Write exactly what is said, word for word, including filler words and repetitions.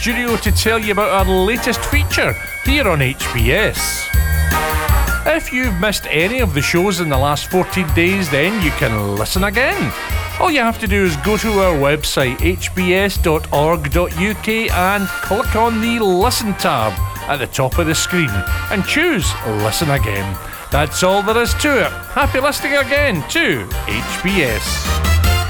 studio to tell you about our latest feature here on H B S. If you've missed any of the shows in the last fourteen days, then you can listen again. All you have to do is go to our website, h b s dot org dot u k, and click on the Listen tab at the top of the screen and choose Listen Again. That's all there is to it. Happy listening again to H B S.